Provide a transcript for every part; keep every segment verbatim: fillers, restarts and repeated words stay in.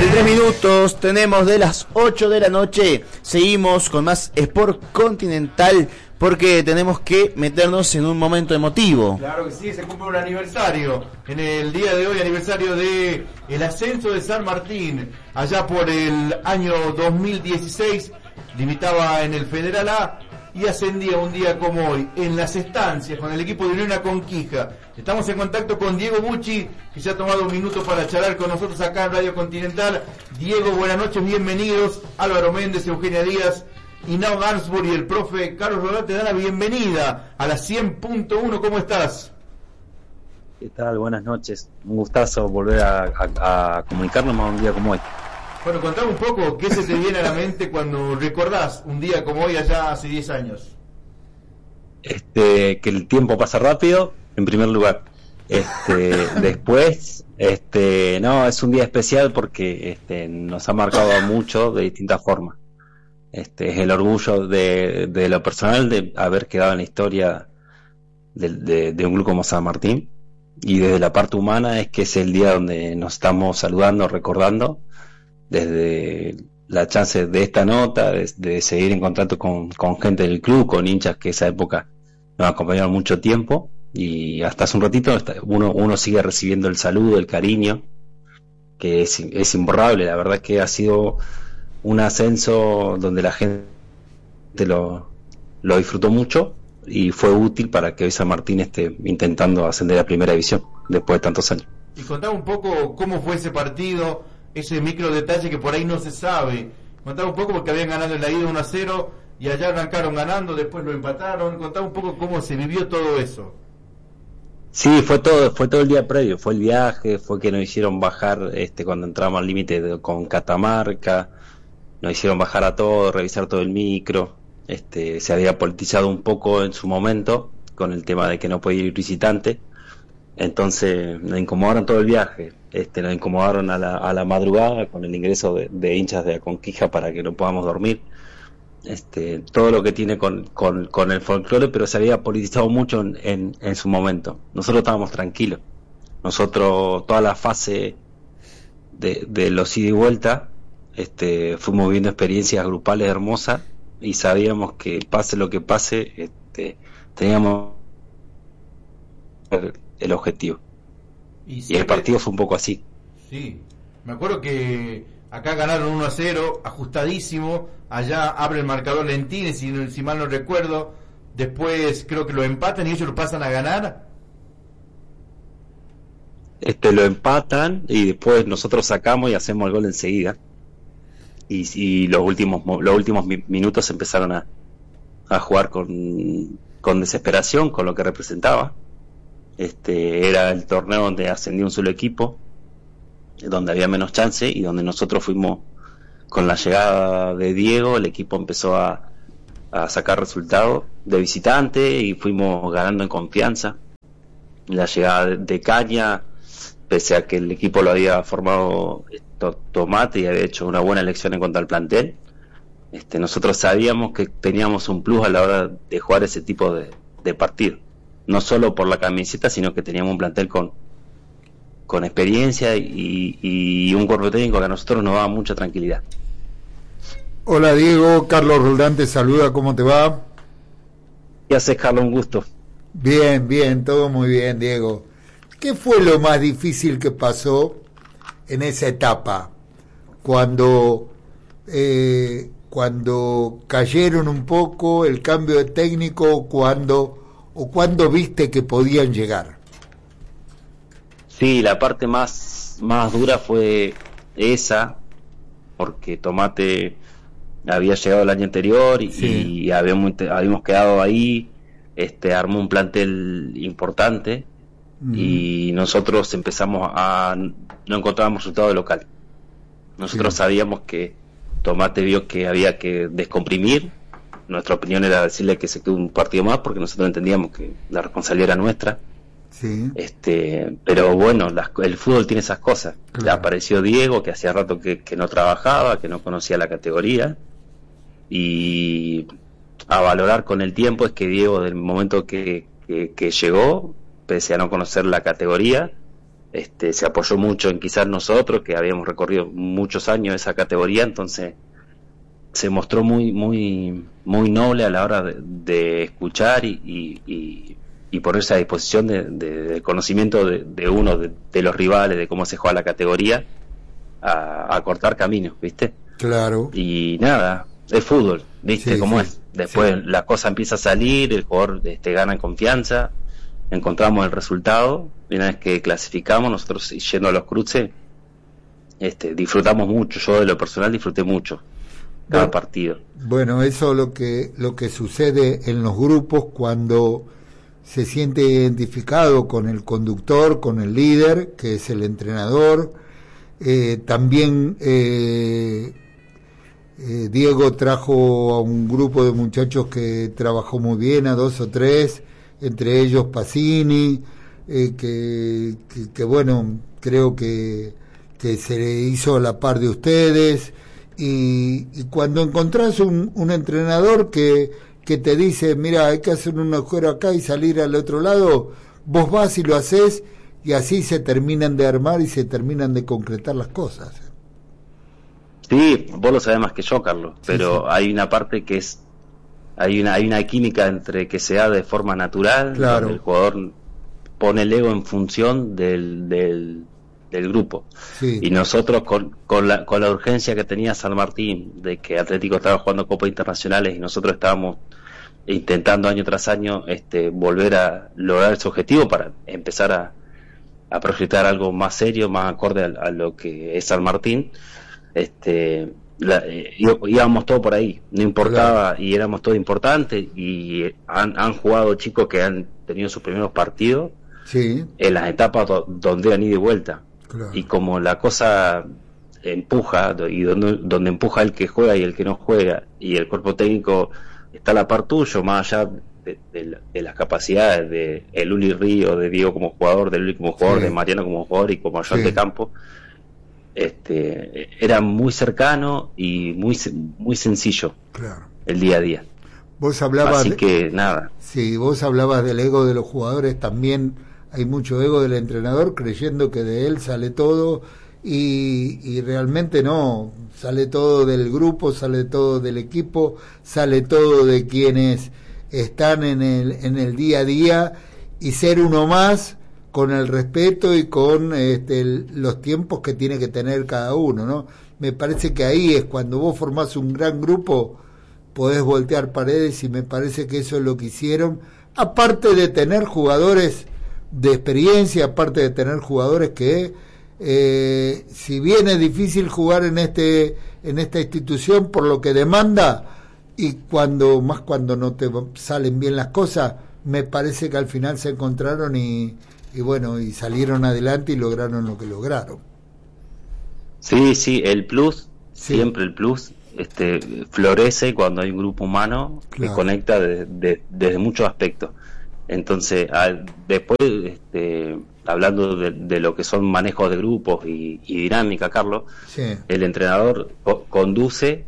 cuarenta y tres minutos tenemos de las ocho de la noche. Seguimos con más Sport Continental porque tenemos que meternos en un momento emotivo. Claro que sí, se cumple un aniversario. En el día de hoy, aniversario de el ascenso de San Martín. Allá por el año dos mil dieciséis, limitaba en el Federal A y ascendía un día como hoy en las estancias con el equipo de Unión La Conquija. Estamos en contacto con Diego Bucci, que se ha tomado un minuto para charlar con nosotros acá en Radio Continental. Diego, buenas noches, bienvenidos. Álvaro Méndez, Eugenia Díaz, Inao Gansburg y el profe Carlos Rodá te dan la bienvenida a la cien punto uno. ¿Cómo estás? ¿Qué tal? Buenas noches. Un gustazo volver a, a, a comunicarnos más un día como hoy. Bueno, contame un poco qué se te viene a la mente cuando recordás un día como hoy allá hace diez años. Este, que el tiempo pasa rápido, en primer lugar. Este, después, este, no, es un día especial porque este, nos ha marcado mucho de distintas formas. Este, es el orgullo de, de lo personal de haber quedado en la historia de, de, de un club como San Martín, y desde la parte humana es que es el día donde nos estamos saludando, recordando, desde la chance de esta nota, de, de seguir en contacto con, con gente del club, con hinchas que esa época nos acompañaron mucho tiempo, y hasta hace un ratito uno, uno sigue recibiendo el saludo, el cariño, que es, es imborrable. La verdad que ha sido un ascenso donde la gente lo, lo disfrutó mucho y fue útil para que hoy San Martín esté intentando ascender a primera división después de tantos años. Y contame un poco cómo fue ese partido, ese micro detalle que por ahí no se sabe. Contame un poco, porque habían ganado en la ida uno a cero y allá arrancaron ganando, después lo empataron. Contame un poco cómo se vivió todo eso. Sí, fue todo, fue todo el día previo, fue el viaje, fue que nos hicieron bajar este cuando entramos al límite de- con Catamarca, nos hicieron bajar a todo, revisar todo el micro. Este, se había politizado un poco en su momento con el tema de que no podía ir visitante, entonces nos incomodaron todo el viaje. Este, nos incomodaron a la, a la madrugada con el ingreso de, de hinchas de La Conquija para que no podamos dormir. Este, todo lo que tiene con, con, con el folclore, pero se había politizado mucho en, en, en su momento. Nosotros estábamos tranquilos. Nosotros, toda la fase de, de los ida y vuelta, este, fuimos viviendo experiencias grupales hermosas y sabíamos que pase lo que pase, este, teníamos el, el objetivo. Y, Y siempre- el partido fue un poco así. Sí, me acuerdo que acá ganaron uno a cero, ajustadísimo. Allá abre el marcador Lentines, si, no- si mal no recuerdo. Después creo que lo empatan y ellos lo pasan a ganar. Este, lo empatan y después nosotros sacamos y hacemos el gol enseguida. Y, y los últimos mo- los últimos mi- minutos empezaron a, a jugar con, con desesperación, con lo que representaba. Este, era el torneo donde ascendió un solo equipo, donde había menos chance y donde nosotros fuimos con la llegada de Diego. El equipo empezó a, a sacar resultados de visitante y fuimos ganando en confianza. La llegada de, de Caña, pese a que el equipo lo había formado esto, Tomate, y había hecho una buena elección en cuanto al plantel, este, nosotros sabíamos que teníamos un plus a la hora de jugar ese tipo de, de partido, no solo por la camiseta, sino que teníamos un plantel con con experiencia y, y un cuerpo técnico que a nosotros nos daba mucha tranquilidad. Hola Diego, Carlos Roldán te saluda, ¿cómo te va? ¿Qué haces, Carlos? Un gusto. Bien, bien, todo muy bien, Diego. ¿Qué fue lo más difícil que pasó en esa etapa? Cuando, eh, cuando cayeron un poco, el cambio de técnico, cuando, o cuando viste que podían llegar. Sí, la parte más, más dura fue esa, porque Tomate había llegado el año anterior y, Sí. y habíamos, habíamos quedado ahí, este, armó un plantel importante. Mm. Y nosotros empezamos a no encontrábamos resultado de local. Nosotros Sí. sabíamos que Tomate vio que había que descomprimir. Nuestra opinión era decirle que se quedó un partido más, porque nosotros entendíamos que la responsabilidad era nuestra. Sí. Este, pero bueno, las, el fútbol tiene esas cosas. Claro. Apareció Diego, que hacía rato que, que no trabajaba, que no conocía la categoría, y a valorar con el tiempo es que Diego, del momento que, que, que llegó, pese a no conocer la categoría, este, se apoyó mucho en quizás nosotros, que habíamos recorrido muchos años esa categoría, entonces se mostró muy muy muy noble a la hora de, de escuchar y, y, y, y ponerse a disposición de, de, del conocimiento de, de uno, de, de los rivales, de cómo se juega la categoría, a, a cortar caminos, ¿viste? Claro. Y nada, es fútbol, ¿viste? Sí, cómo sí, es. Después sí. La cosa empieza a salir, el jugador este, gana en confianza, encontramos el resultado, y una vez que clasificamos, nosotros yendo a los cruces, este, disfrutamos mucho, yo de lo personal disfruté mucho cada bueno, partido. Bueno, eso es lo que, lo que sucede en los grupos cuando se siente identificado con el conductor, con el líder, que es el entrenador. Eh, también eh, eh, Diego trajo a un grupo de muchachos que trabajó muy bien, a dos o tres, entre ellos Pacini, eh, que, que, que bueno, creo que, que se le hizo a la par de ustedes. Y, y cuando encontrás un, un entrenador que, que te dice, mira, hay que hacer un agujero acá y salir al otro lado, vos vas y lo haces, y así se terminan de armar y se terminan de concretar las cosas. Sí, vos lo sabés más que yo, Carlos, pero sí, sí. Hay una parte que es, hay una hay una química entre que se da de forma natural, claro. Donde el jugador pone el ego en función del, del, del grupo. Sí. Y nosotros con, con, la, con la urgencia que tenía San Martín, de que Atlético estaba jugando Copas Internacionales y nosotros estábamos intentando año tras año este volver a lograr ese objetivo para empezar a a proyectar algo más serio, más acorde a, a lo que es San Martín, este, la, eh, íbamos todos por ahí, no importaba, claro. Y éramos todos importantes, y han, han jugado chicos que han tenido sus primeros partidos, sí, en las etapas do, donde han ido y vuelta, claro. Y como la cosa empuja, y donde, donde empuja el que juega y el que no juega, y el cuerpo técnico está a la par tuyo, más allá De, de, de las capacidades de el Uli Río, de Diego como jugador, de Uli como jugador, sí, de Mariano como jugador y como ayudante, sí, de campo, este, era muy cercano y muy muy sencillo, claro, el día a día. Vos hablabas así de, que nada. Sí, vos hablabas del ego de los jugadores, también hay mucho ego del entrenador creyendo que de él sale todo y, y realmente no, sale todo del grupo, sale todo del equipo, sale todo de quienes están en el en el día a día, y ser uno más con el respeto y con este, el, los tiempos que tiene que tener cada uno, ¿no? Me parece que ahí es cuando vos formás un gran grupo, podés voltear paredes, y me parece que eso es lo que hicieron, aparte de tener jugadores de experiencia, aparte de tener jugadores que eh, si bien es difícil jugar en este en esta institución por lo que demanda, y cuando más cuando no te salen bien las cosas, me parece que al final se encontraron y, y bueno, y salieron adelante y lograron lo que lograron. Sí, sí, el plus, sí, siempre el plus este florece cuando hay un grupo humano, claro, que conecta de, de, desde muchos aspectos. Entonces, al, después, este, hablando de, de lo que son manejos de grupos y, y dinámica, Carlos, sí, el entrenador co- conduce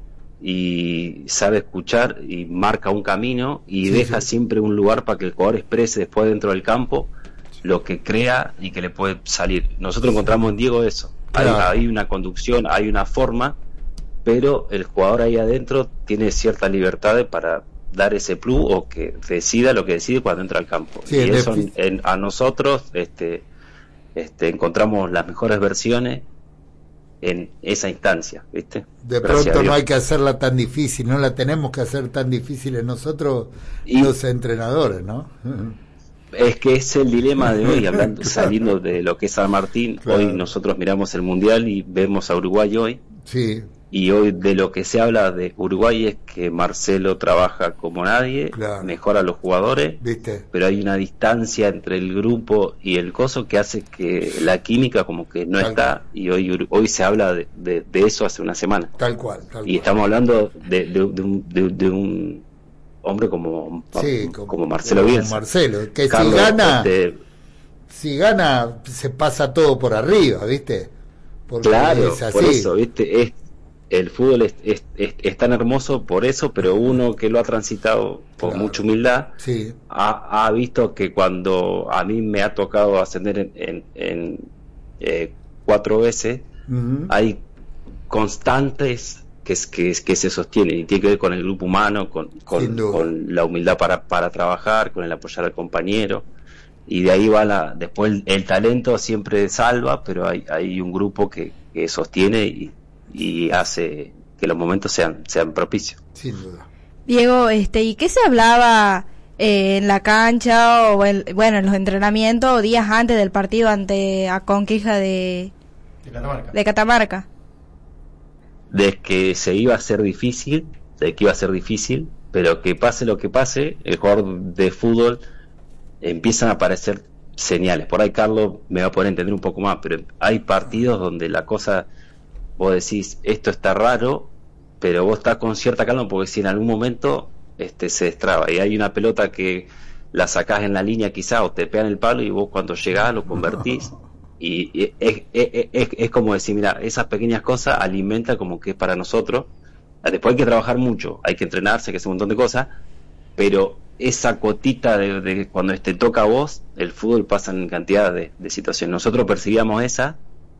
y sabe escuchar y marca un camino y sí, deja sí, siempre un lugar para que el jugador exprese después dentro del campo lo que crea y que le puede salir. Nosotros encontramos en Diego eso, claro, hay, hay una conducción, hay una forma, pero el jugador ahí adentro tiene cierta libertad para dar ese plus o que decida lo que decide cuando entra al campo, sí, y eso en, en, a nosotros este, este, encontramos las mejores versiones en esa instancia, ¿viste? De Gracias pronto no hay que hacerla tan difícil, no la tenemos que hacer tan difícil en nosotros y los entrenadores, ¿no? Es que es el dilema de hoy, hablando, saliendo de lo que es San Martín, claro, hoy nosotros miramos el Mundial y vemos a Uruguay hoy, sí, y hoy de lo que se habla de Uruguay es que Marcelo trabaja como nadie, claro, mejora a los jugadores, ¿viste? Pero hay una distancia entre el grupo y el coso que hace que la química como que no tal está cual. Y hoy hoy se habla de, de, de eso hace una semana. Tal cual. Tal y cual. Estamos hablando de, de, de, un, de, de un hombre como, sí, como, como Marcelo como Bielsa. Marcelo, que Carlos, si gana, este, si gana se pasa todo por arriba, ¿viste? Porque claro, es así. por eso, ¿viste? Es el fútbol es, es, es, es tan hermoso por eso, pero uno que lo ha transitado con Claro. mucha humildad Sí. ha, ha visto que cuando a mí me ha tocado ascender en, en, en eh, cuatro veces, Ujú. hay constantes que, es- que, es- que se sostienen y tiene que ver con el grupo humano, con, Sin con, duda. con la humildad para, para trabajar, con el apoyar al compañero, y de ahí va la, después el, el talento siempre salva, pero hay, hay un grupo que, que sostiene y, y hace que los momentos sean, sean propicios. Sin duda. Diego, este, ¿y qué se hablaba eh, en la cancha o en, bueno, en los entrenamientos o días antes del partido ante a Conquija de, De Catamarca. de Catamarca? De que se iba a hacer difícil, de que iba a ser difícil, pero que pase lo que pase, el jugador de fútbol empiezan a aparecer señales. Por ahí Carlos me va a poder entender un poco más, pero hay partidos donde la cosa, vos decís, esto está raro, pero vos estás con cierta calma porque si en algún momento este se destraba y hay una pelota que la sacás en la línea quizá o te pegan el palo y vos cuando llegás lo convertís. Y, y es, es, es, es como decir, mira, esas pequeñas cosas alimentan como que es para nosotros. Después hay que trabajar mucho, hay que entrenarse, hay que hacer un montón de cosas, pero esa cuotita de, de cuando te toca a vos, el fútbol pasa en cantidad de, de situaciones. Nosotros percibíamos esa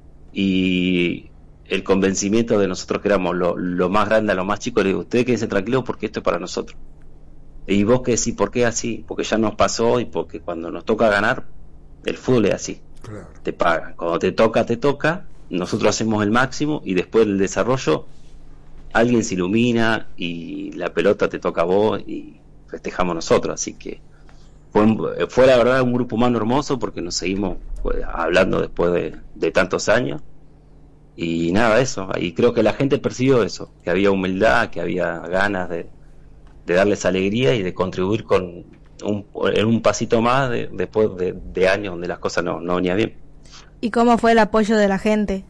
y el convencimiento de nosotros que éramos lo, lo más grande a lo más chico, le digo, ustedes quédense tranquilos porque esto es para nosotros. Y vos que decís, ¿por qué así? Porque ya nos pasó y porque cuando nos toca ganar, el fútbol es así. Claro. Te pagan. Cuando te toca, te toca. Nosotros hacemos el máximo y después del desarrollo alguien se ilumina y la pelota te toca a vos y festejamos nosotros. Así que fue, un- fue la verdad un grupo humano hermoso porque nos seguimos pues, hablando después de, de tantos años. Y nada, eso. Y creo que la gente percibió eso, que había humildad, que había ganas de, de darles alegría y de contribuir con un, en un pasito más de- después de, de años donde las cosas no, no venían bien. ¿Y cómo fue el apoyo de la gente?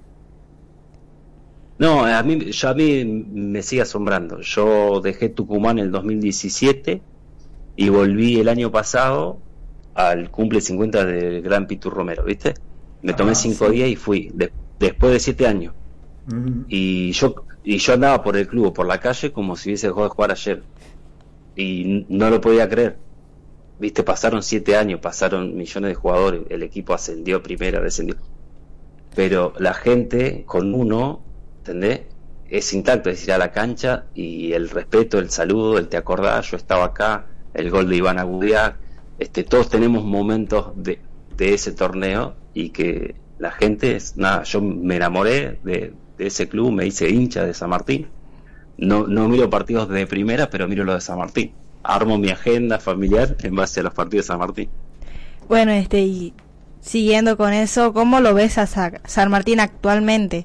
No, a mí, yo, a mí me sigue asombrando. Yo dejé Tucumán en el dos mil diecisiete y volví el año pasado al cumple cincuenta del Gran Pitu Romero, ¿viste? Me tomé Ah, cinco sí. días y fui, de- después de siete años. Ujú. Y yo y yo andaba por el club, por la calle, como si hubiese dejado de jugar ayer. Y n- no lo podía creer. Viste, pasaron siete años, pasaron millones de jugadores, el equipo ascendió a primera, descendió. Pero la gente con uno, ¿entendés? Es intacto, es ir a la cancha y el respeto, el saludo, el te acordás, yo estaba acá, el gol de Iván Agudiak, este, todos tenemos momentos de, de ese torneo y que la gente, es nada, yo me enamoré de, de ese club, me hice hincha de San Martín. No, no miro partidos de primera, pero miro los de San Martín. Armo mi agenda familiar en base a los partidos de San Martín. Bueno, este, y siguiendo con eso, ¿cómo lo ves a Sa- San Martín actualmente?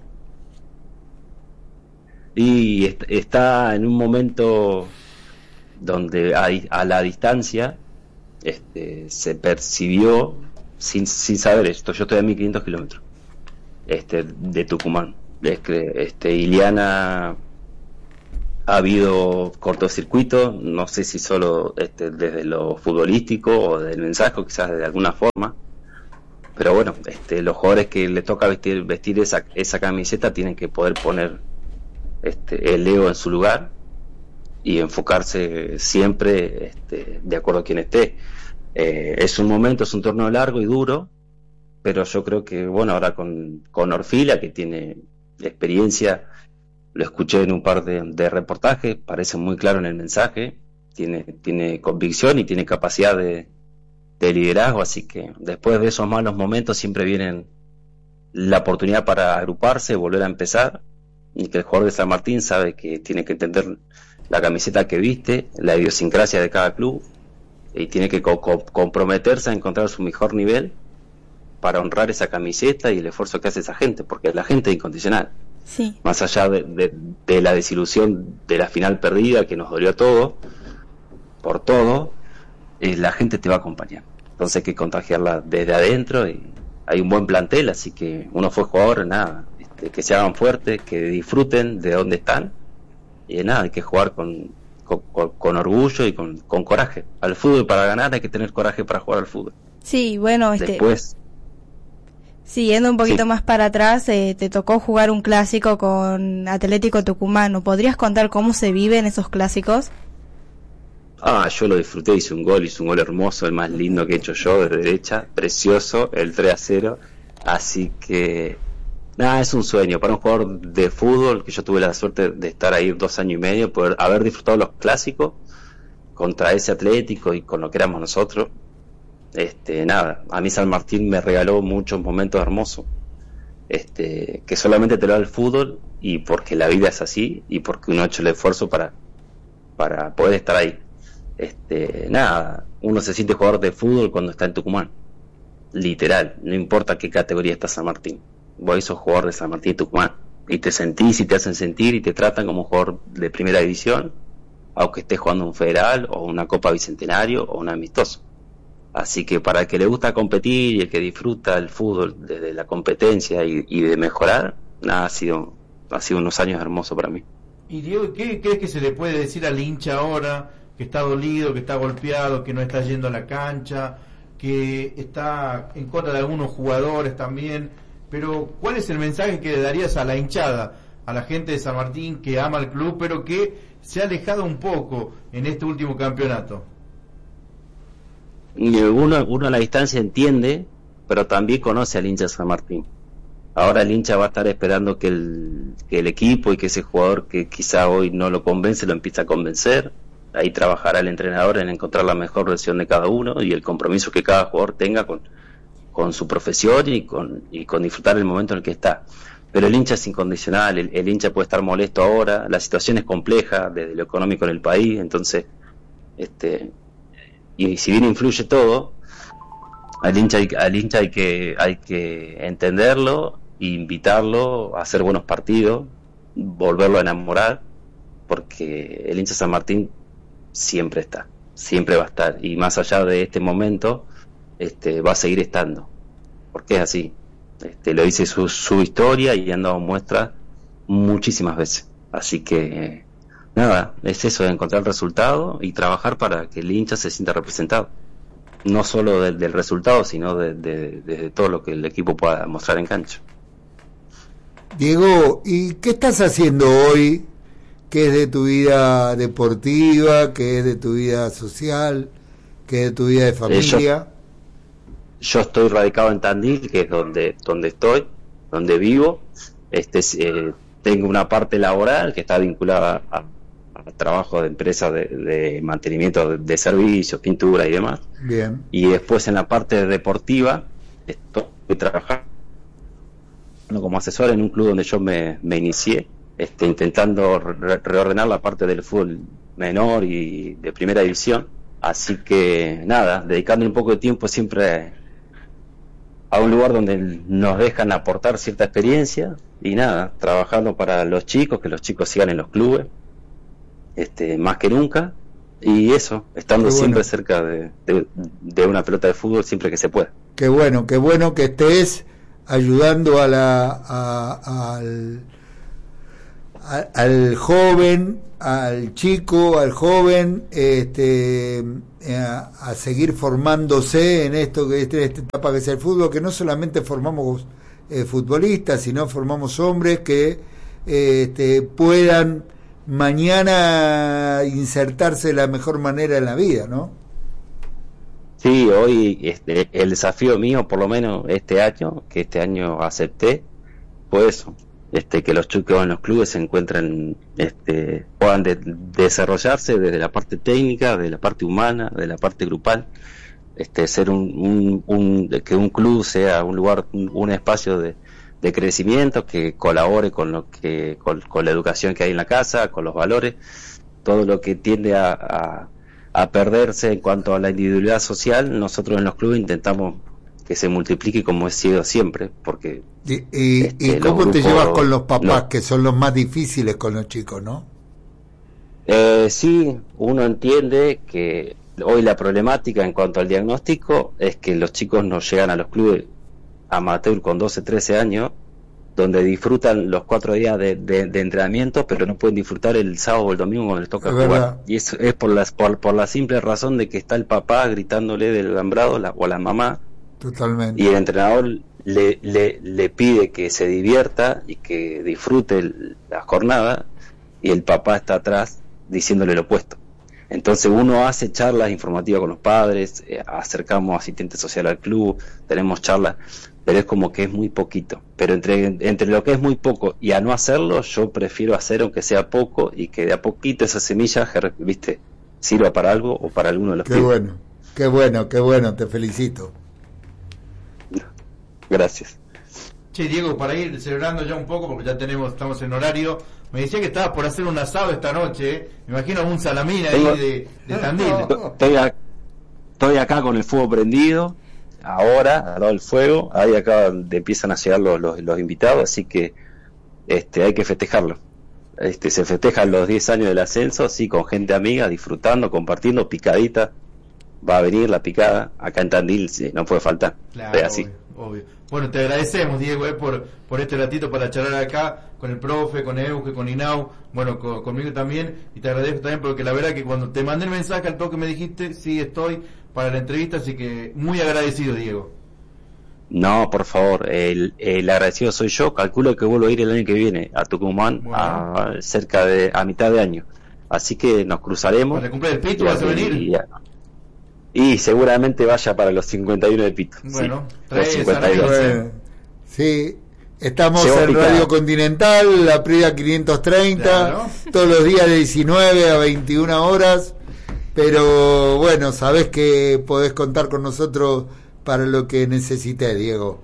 Y est- está en un momento donde a, di- a la distancia este, se percibió, sin, sin saber esto, yo estoy a mil quinientos kilómetros este, de Tucumán. Es que este, Iliana ha habido cortocircuito, no sé si solo este, desde lo futbolístico o del mensaje, quizás de alguna forma, pero bueno, este, los jugadores que les toca vestir, vestir esa, esa camiseta tienen que poder poner este, el ego en su lugar y enfocarse siempre este, de acuerdo a quien esté. Eh, es un momento, es un torneo largo y duro, pero yo creo que, bueno, ahora con, con Orfila, que tiene experiencia, lo escuché en un par de, de reportajes, parece muy claro en el mensaje, tiene, tiene convicción y tiene capacidad de, de liderazgo, así que después de esos malos momentos siempre vienen la oportunidad para agruparse, volver a empezar, y que el jugador de San Martín sabe que tiene que entender la camiseta que viste, la idiosincrasia de cada club, y tiene que co- co- comprometerse a encontrar su mejor nivel para honrar esa camiseta y el esfuerzo que hace esa gente, porque la gente es incondicional. Sí. Más allá de, de, de la desilusión de la final perdida que nos dolió a todos, por todo, eh, la gente te va a acompañar. Entonces hay que contagiarla desde adentro y hay un buen plantel, así que uno fue jugador, nada, este, que se hagan fuertes, que disfruten de donde están y nada, hay que jugar con, con, con- con orgullo y con, con coraje. Al fútbol para ganar hay que tener coraje para jugar al fútbol. Sí, bueno, este, Después, Siguiendo un poquito Sí. más para atrás, eh, te tocó jugar un clásico con Atlético Tucumán. ¿Podrías contar cómo se viven esos clásicos? Ah, yo lo disfruté, hice un gol, hice un gol hermoso, el más lindo que he hecho yo, de derecha, precioso, el tres a cero. Así que, nada, es un sueño para un jugador de fútbol, que yo tuve la suerte de estar ahí dos años y medio, poder haber disfrutado los clásicos contra ese Atlético y con lo que éramos nosotros. Este, nada, a mí San Martín me regaló muchos momentos hermosos, este, que solamente te lo da el fútbol, y porque la vida es así, y porque uno ha hecho el esfuerzo para, para poder estar ahí. Este, nada, uno se siente jugador de fútbol cuando está en Tucumán, literal, no importa qué categoría está San Martín, vos sos jugador de San Martín y Tucumán, y te sentís y te hacen sentir y te tratan como jugador de primera división, aunque estés jugando un federal o una Copa Bicentenario o un amistoso. Así que para el que le gusta competir y el que disfruta el fútbol desde la competencia y, y de mejorar, nada, ha sido, ha sido unos años hermosos para mí. Y Diego, ¿qué crees que se le puede decir al hincha ahora que está dolido, que está golpeado, que no está yendo a la cancha, que está en contra de algunos jugadores también? Pero ¿cuál es el mensaje que le darías a la hinchada, a la gente de San Martín que ama el club, pero que se ha alejado un poco en este último campeonato? Uno, uno a la distancia entiende, pero también conoce al hincha de San Martín. Ahora el hincha va a estar esperando que el, que el equipo y que ese jugador que quizá hoy no lo convence, lo empiece a convencer. Ahí trabajará el entrenador en encontrar la mejor versión de cada uno y el compromiso que cada jugador tenga con, con su profesión y con, y con disfrutar el momento en el que está. Pero el hincha es incondicional, el, el hincha puede estar molesto ahora, la situación es compleja desde lo económico en el país, entonces este y si bien influye todo, al hincha hay, al hincha hay que hay que entenderlo e invitarlo a hacer buenos partidos, volverlo a enamorar, porque el hincha San Martín siempre está, siempre va a estar, y más allá de este momento este va a seguir estando, porque es así. Este, lo dice su, su historia y han dado muestras muchísimas veces, así que nada, es eso, de encontrar el resultado y trabajar para que el hincha se sienta representado, no solo del, del resultado, sino de, de, de todo lo que el equipo pueda mostrar en cancha. Diego, ¿y qué estás haciendo hoy? ¿Qué es de tu vida deportiva? ¿Qué es de tu vida social? ¿Qué es de tu vida de familia? Eh, yo, yo estoy radicado en Tandil, que es donde donde estoy, donde vivo. Este eh, tengo una parte laboral que está vinculada a trabajo de empresas de, de mantenimiento de, de servicios, pintura y demás. Bien. Y después en la parte deportiva estoy trabajando como asesor en un club donde yo me, me inicié, este, intentando re- reordenar la parte del fútbol menor y de primera división. Así que nada, dedicando un poco de tiempo siempre a un lugar donde nos dejan aportar cierta experiencia y nada, trabajando para los chicos, que los chicos sigan en los clubes, este, más que nunca, y eso, estando Qué siempre bueno. cerca de, de, de una pelota de fútbol siempre que se pueda. Qué bueno, qué bueno que estés ayudando a la, a, al, a, al joven, al chico, al joven, este, a, a seguir formándose en esto que este, esta etapa que es el fútbol, que no solamente formamos eh, futbolistas, sino formamos hombres que eh, este, puedan mañana insertarse de la mejor manera en la vida, ¿no? Sí, hoy este, el desafío mío, por lo menos este año, que este año acepté, fue eso, este, que los chicos en los clubes se encuentren, este, puedan de, desarrollarse desde la parte técnica, de la parte humana, de la parte grupal, este, ser un, un, un que un club sea un lugar, un, un espacio de, de crecimiento que colabore con lo que, con, con la educación que hay en la casa, con los valores, todo lo que tiende a, a a perderse en cuanto a la individualidad social. Nosotros en los clubes intentamos que se multiplique como he sido siempre, porque ¿Y, y, este, ¿y cómo te grupos, llevas con los papás, no, que son los más difíciles con los chicos, no? Eh, sí, uno entiende que hoy la problemática en cuanto al diagnóstico es que los chicos no llegan a los clubes amateur con doce, trece años, donde disfrutan los cuatro días de, de, de entrenamiento, pero no pueden disfrutar el sábado o el domingo cuando les toca Es jugar. verdad. Y eso es por, las, por, por la simple razón de que está el papá gritándole del alambrado la, o la mamá, Totalmente. y el entrenador le, le, le pide que se divierta y que disfrute el, la jornada, y el papá está atrás diciéndole lo opuesto. Entonces uno hace charlas informativas con los padres, eh, acercamos asistente social al club, tenemos charlas, pero es como que es muy poquito. Pero entre, entre lo que es muy poco y a no hacerlo, yo prefiero hacer aunque sea poco, y que de a poquito esa semilla, viste, sirva para algo o para alguno de los Qué pibes. bueno, qué bueno, qué bueno, te felicito. Gracias. Che, Diego, para ir celebrando ya un poco, porque ya tenemos, estamos en horario, me decía que estabas por hacer un asado esta noche, ¿eh? Me imagino un salamín ahí Tengo- de, de Tandil. Estoy, a- estoy acá con el fuego prendido, ahora, al lado del fuego, ahí acá de empiezan a llegar los, los, los invitados, así que este hay que festejarlo. Este se festejan los diez años del ascenso, así con gente amiga, disfrutando, compartiendo, picadita. Va a venir la picada, acá en Tandil, sí, no puede faltar. Claro, Es así. obvio, obvio. Bueno, te agradecemos, Diego, eh, por, por este ratito para charlar acá con el profe, con Euge, con Inau, bueno, con, conmigo también, y te agradezco también porque la verdad que cuando te mandé el mensaje al toque me dijiste, sí, estoy para la entrevista, así que muy agradecido, Diego. No, por favor, el, el agradecido soy yo. Calculo que vuelvo a ir el año que viene a Tucumán, Bueno. a cerca de a mitad de año. Así que nos cruzaremos. ¿Para cumplir el pito Y- vas a venir? Y, y seguramente vaya para los cincuenta y uno de Pito. Bueno, sí, trae los cincuenta y dos. esa Bueno, sí, estamos Llevo en picada. Radio Continental, la Prida quinientos treinta, Claro. todos los días de diecinueve a veintiuna horas, pero bueno, sabés que podés contar con nosotros para lo que necesites, Diego.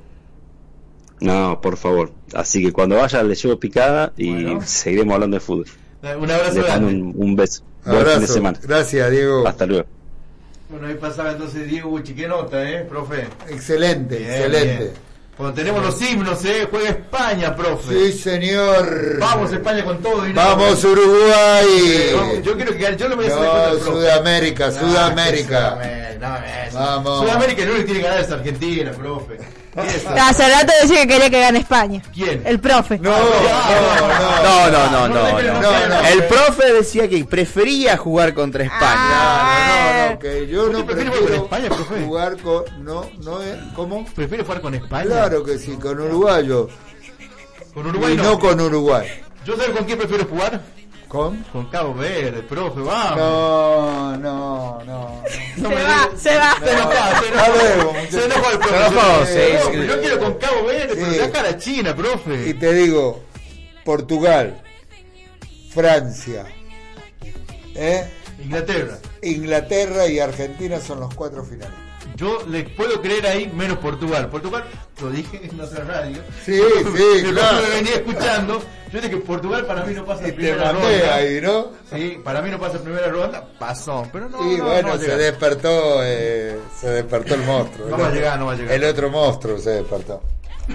No, por favor. Así que cuando vaya le llevo picada y Bueno. seguiremos hablando de fútbol. Un abrazo Le mando grande. un, un beso. Buen fin de Abrazo, semana. gracias, Diego. Hasta luego. Bueno, ahí pasaba entonces Diego Bucci, qué nota, ¿eh, profe? Excelente, Bien, excelente. bien. Cuando tenemos los himnos, ¿eh? Juega España, profe. Sí, señor. Vamos España con todo. y no- Vamos Eh, Uruguay. vamos, yo quiero que yo lo voy a hacer No, contra el profe. Sudamérica, Ah, Sudamérica. que Sudamérica, no, es- Vamos. Sudamérica, el único que tiene que ganar es Argentina, profe. Esa. Hace rato decía que quería que gane España. ¿Quién? El profe. No, no, no. No, no, no, no, no, no. no, no. El profe decía que prefería jugar contra España. Ah. No, no, que yo no ¿Usted prefiere prefiero jugar con España, profe? jugar con... No, no es... ¿Cómo? ¿Prefiere jugar con España? Claro que sí, con uruguayo. Con Uruguay Y no. no con Uruguay. ¿Yo sé con quién prefiero jugar? ¿Con? Con Cabo Verde, profe, vamos. No, no, no. No Se me va, digas. se va. Se enojó, se Hasta luego, enojó. muchachos. Se enojó el profe. Se enojó, Se sí, enojó. sí. Yo quiero con Cabo Verde, pero Sí. saca la China, Y profe. te digo, Portugal, Francia, ¿eh? Inglaterra. Inglaterra y Argentina son los cuatro finales. Yo les puedo creer ahí menos Portugal. Portugal, lo dije en otra radio. Sí, El sí, profe claro. me venía escuchando. Yo dije que Portugal para mí no pasa Y de te primera mandé ronda. ahí, ¿no? Sí, para mí no pasa de primera ronda. Pasó, pero no. Y no, bueno, no va a se llegar. despertó, eh, se despertó el monstruo. No el va a otro- llegar, no va a llegar. El otro monstruo se despertó.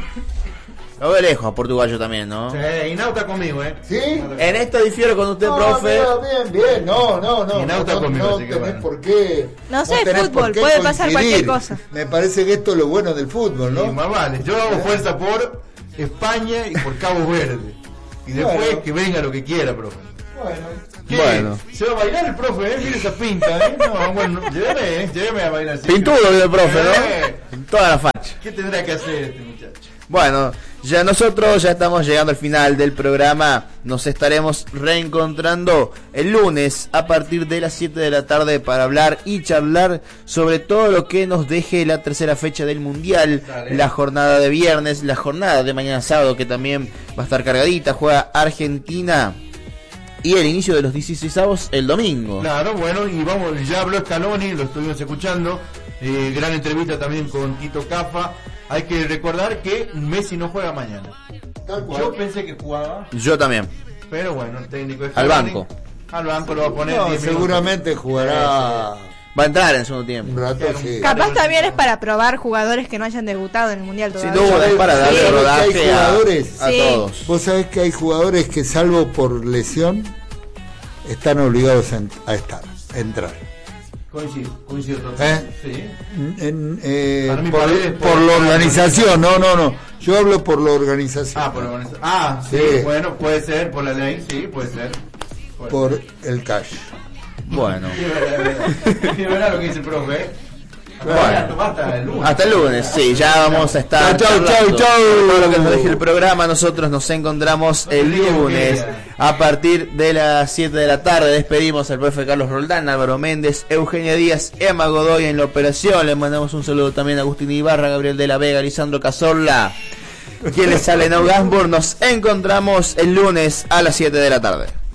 Lo veo lejos a Portugal yo también, ¿no? Sí, Inauta conmigo, ¿eh? ¿Sí? En esto difiero con usted, No, profe. mira, bien, bien, no, no, no. Y Nauta no, conmigo, no así que tenés bueno. por qué. No sé, tenés fútbol, por qué puede pasar cualquier coincidir. cosa. Me parece que esto es lo bueno del fútbol, Y ¿no? más vale. Yo hago fuerza por España y por Cabo Verde. Y después Bueno. que venga lo que quiera, profe. Bueno, ¿Qué? Bueno. Se va a bailar el profe, ¿eh? Mire esa pinta, ¿eh? No, bueno, lléveme, ¿eh? Lléveme a bailar. así. Pintudo el profe, Eh. ¿no? En toda la facha. ¿Qué tendrá que hacer este muchacho? Bueno, ya nosotros ya estamos llegando al final del programa. Nos estaremos reencontrando el lunes a partir de las siete de la tarde para hablar y charlar sobre todo lo que nos deje la tercera fecha del Mundial, Dale. la jornada de viernes, la jornada de mañana sábado que también va a estar cargadita, juega Argentina y el inicio de los dieciseisavos el domingo. Claro, bueno, y vamos, ya habló Scaloni, lo estuvimos escuchando. Eh, gran entrevista también con Tito Cafa. Hay que recordar que Messi no juega mañana. tal cual. Yo pensé que jugaba, Yo también. pero bueno, el técnico es Al Scaloni. banco. Al banco lo va a poner. No, diez minutos. seguramente jugará Va a entrar en segundo un tiempo. rato, sí. Capaz también es para probar jugadores que no hayan debutado en el Mundial Sin todavía. duda, es para Sí. darle ¿Sabés que hay rodaje a, jugadores? a Sí. todos. Vos sabés que hay jugadores que salvo por lesión están obligados a, en- a estar, a entrar. Coincido, coincido totalmente. ¿Eh? Sí. En- eh, Para mí por, Paredes por puede la estar. organización, no, no, no. Yo hablo por la organización. Ah, por la organización. Ah, sí, Sí. bueno, puede ser, por la ley, sí, puede ser. Puede por ser. el cash. Bueno. Sí, es verdad, es verdad. Sí, es verdad lo que dice el profe, ¿eh? Bueno, hasta el lunes. hasta el lunes, sí, ya vamos a estar. Chau, chau, charlando chau, chau. sobre todo lo que nos deje el programa. Nosotros nos encontramos el lunes a partir de las siete de la tarde. Despedimos al profe Carlos Roldán, Álvaro Méndez, Eugenia Díaz, Emma Godoy en la operación. Le mandamos un saludo también a Agustín Ibarra, Gabriel de la Vega, Lisandro Cazorla. Quien les sale, No Gasburg. Nos encontramos el lunes a las siete de la tarde.